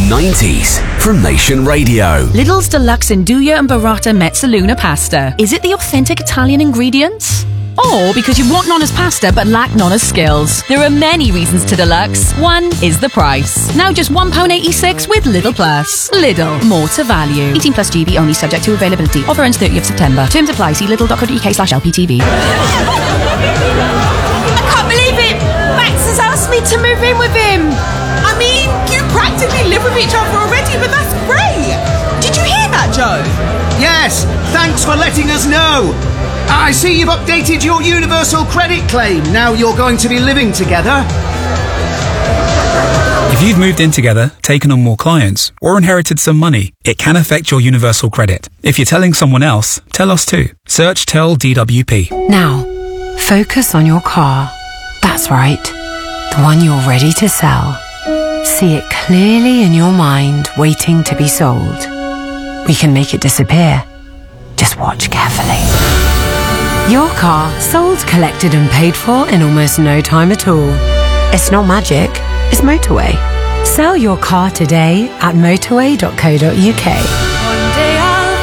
90s from Nation Radio. Lidl's Deluxe Nduja and Burrata Mezzaluna pasta. Is it the authentic Italian ingredients? Or because you want Nonna's pasta but lack Nonna's skills? There are many reasons to Deluxe. One is the price. Now just £1.86 with Lidl Plus. Lidl, more to value. 18 plus GB only, subject to availability. Offer ends 30th September. Terms apply. See lidl.co.uk/LPTV. I can't believe it! Max has asked me to move in with him. I mean, you practically live with each other already, but that's great. Did you hear that, Joe? Yes, thanks for letting us know. I see you've updated your universal credit claim. Now you're going to be living together. If you've moved in together, taken on more clients, or inherited some money, it can affect your universal credit. If you're telling someone else, tell us too. Search Tell DWP. Now, focus on your car. That's right, the one you're ready to sell. See it clearly in your mind, waiting to be sold. We can make it disappear. Just watch carefully. Your car sold, collected and paid for in almost no time at all. It's not magic, it's motorway. Sell your car today at motorway.co.uk. One day I'll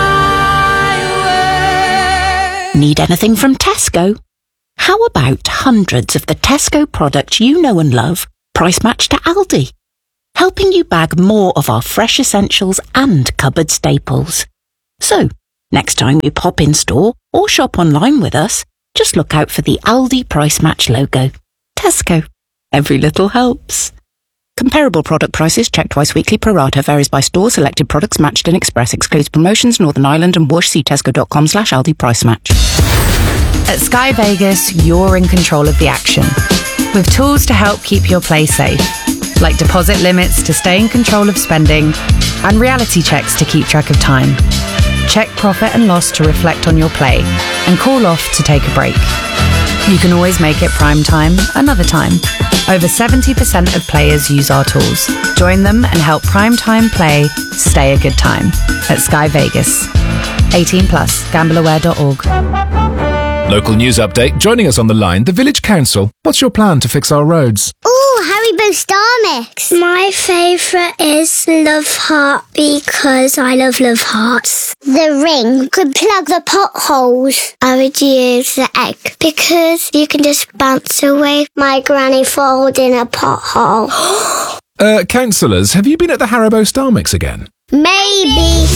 fly away. Need anything from Tesco? How about hundreds of the Tesco products you know and love, price matched to Aldi? Helping you bag more of our fresh essentials and cupboard staples. So, next time you pop in store or shop online with us, just look out for the Aldi Price Match logo. Tesco. Every little helps. Comparable product prices checked twice weekly pro rata, varies by store, selected products matched in Express, excludes promotions, Northern Ireland and Whoosh. See tesco.com/Aldi Price Match. At Sky Vegas, you're in control of the action. With tools to help keep your play safe, like deposit limits to stay in control of spending, and reality checks to keep track of time. Check profit and loss to reflect on your play, and call off to take a break. You can always make it prime time another time. Over 70% of players use our tools. Join them and help prime time play stay a good time at Sky Vegas. 18 plus, gambleaware.org. Local news update. Joining us on the line, the Village Council. What's your plan to fix our roads? Ooh, Haribo Star Mix. My favourite is Love Heart because I love hearts. The ring could plug the potholes. I would use the egg because you can just bounce away my granny falls in a pothole. Councillors, have you been at the Haribo Star Mix again? Maybe.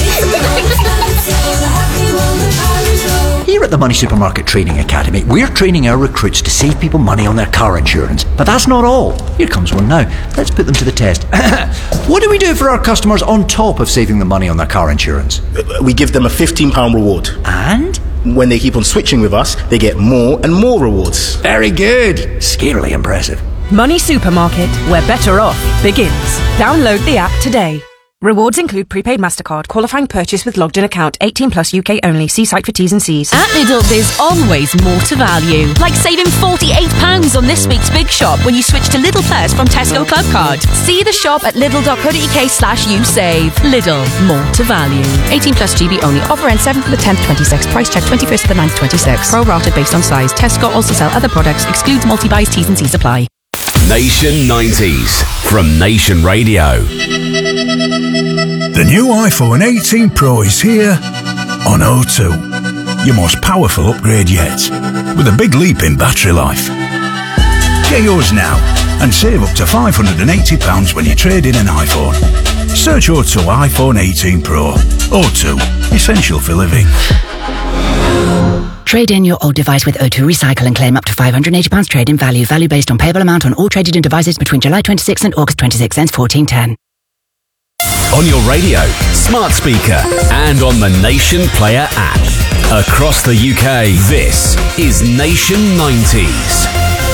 Here at the Money Supermarket Training Academy, we're training our recruits to save people money on their car insurance. But that's not all. Here comes one now. Let's put them to the test. What do we do for our customers on top of saving them money on their car insurance? We give them a £15 reward. And? When they keep on switching with us, they get more and more rewards. Very good. Scarily impressive. Money Supermarket, where better off begins. Download the app today. Rewards include prepaid MasterCard, qualifying purchase with logged in account, 18 plus UK only. See site for T's and C's. At Lidl, there's always more to value. Like saving £48 on this week's Big Shop when you switch to Lidl Plus from Tesco Club Card. See the shop at lidl.co.uk/usave. Lidl, more to value. 18 plus GB only. Offer ends 7th to the 10th, 26. Price check 21st to the 9th, 26. Pro rata based on size. Tesco also sell other products. Excludes multi-buys. T's and C's apply. Nation 90s from Nation Radio. The new iPhone 18 Pro is here on O2. Your most powerful upgrade yet, with a big leap in battery life. Get yours now and save up to £580 when you trade in an iPhone. Search O2 iPhone 18 Pro. O2, essential for living. Trade in your old device with O2 Recycle and claim up to £580 trade-in value. Value based on payable amount on all traded in devices between July 26 and August 26 cents 1410. On your radio, smart speaker, and on the Nation Player app. Across the UK, this is Nation 90s.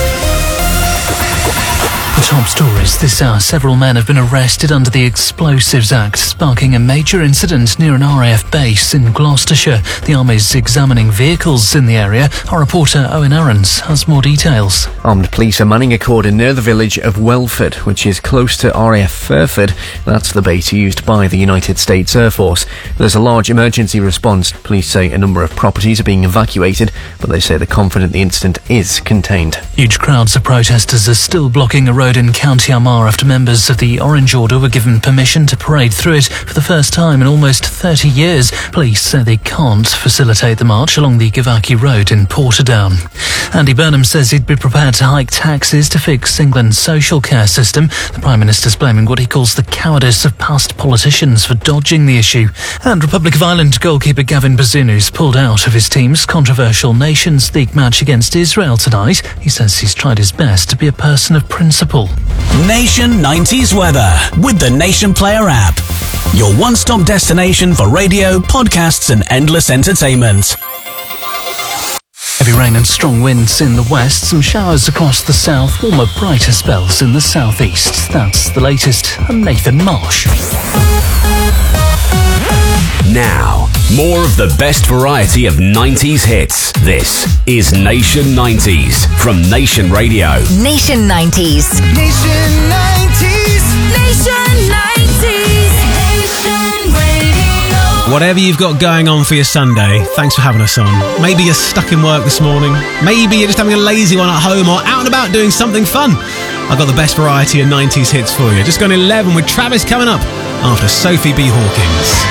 The top stories this hour. Several men have been arrested under the Explosives Act, sparking a major incident near an RAF base in Gloucestershire. The Army's examining vehicles in the area. Our reporter Owen Aarons has more details. Armed police are manning a cordon near the village of Welford, which is close to RAF Fairford. That's the base used by the United States Air Force. There's a large emergency response. Police say a number of properties are being evacuated, but they say they're confident the incident is contained. Huge crowds of protesters are still blocking a road Road in County Armagh after members of the Orange Order were given permission to parade through it for the first time in almost 30 years. Police say they can't facilitate the march along the Gavaki Road in Portadown. Andy Burnham says he'd be prepared to hike taxes to fix England's social care system. The Prime Minister's blaming what he calls the cowardice of past politicians for dodging the issue. And Republic of Ireland goalkeeper Gavin Bazunou's pulled out of his team's controversial Nations League match against Israel tonight. He says he's tried his best to be a person of principle. Nation 90s weather with the Nation Player app. Your one-stop destination for radio, podcasts and endless entertainment. Heavy rain and strong winds in the west, some showers across the south, warmer, brighter spells in the southeast. That's the latest. I'm Nathan Marsh. Now, more of the best variety of 90s hits. This is Nation 90s from Nation Radio. Nation 90s. Nation 90s. Nation 90s. Nation Radio. Whatever you've got going on for your Sunday, thanks for having us on. Maybe you're stuck in work this morning. Maybe you're just having a lazy one at home or out and about doing something fun. I've got the best variety of 90s hits for you. Just going 11 with Travis coming up after Sophie B. Hawkins.